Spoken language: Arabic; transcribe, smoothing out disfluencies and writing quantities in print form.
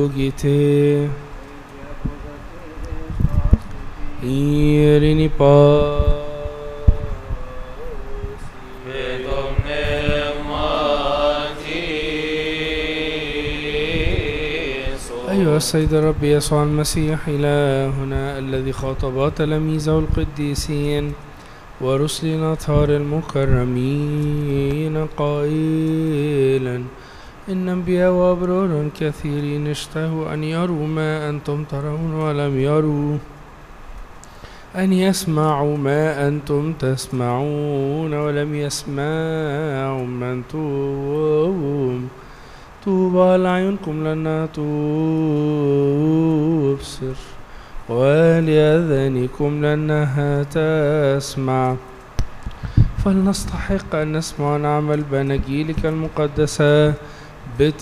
Gite Irini أيها السيد الرب يسوع المسيح إلهنا الذي خاطب تلاميذه القديسين ورسل الأطهار المكرمين قائلا إن أنبياء وأبرار كثيرين اشتهوا أن يروا ما أنتم ترون ولم يروا، أن يسمعوا ما أنتم تسمعون ولم يسمعوا ما أنتم. طوبى لأعينكم لأنها تبصر ولأذانكم لأنها تسمع. فلنستحق أن نسمع ونعمل بأناجيلك المقدسة